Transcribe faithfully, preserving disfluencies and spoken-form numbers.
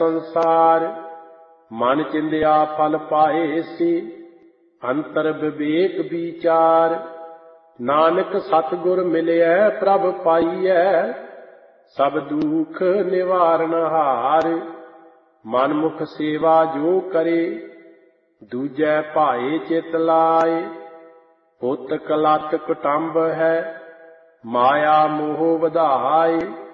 ਸੰਸਾਰ। ਮਨ ਚਿੰਦਿਆ ਫਲ ਪਾਏ ਸੀ, ਅੰਤਰ ਵਿਵੇਕ ਵਿਚਾਰ। ਨਾਨਕ ਸਤਿਗੁਰ ਮਿਲਿਆ ਪ੍ਰਭ ਪਾਈਐ, ਸਭ ਦੁਖ ਨਿਵਾਰਨ ਹਾਰ। ਮਨਮੁਖ ਸੇਵਾ ਜੋ ਕਰੇ, ਦੂਜੈ ਭਾਏ ਚਿਤ ਲਾਏ। ਪੁੱਤ ਕਲਤ ਕੁਟੰਬ ਹੈ, ਮਾਇਆ ਮੋਹ ਵਧਾਏ।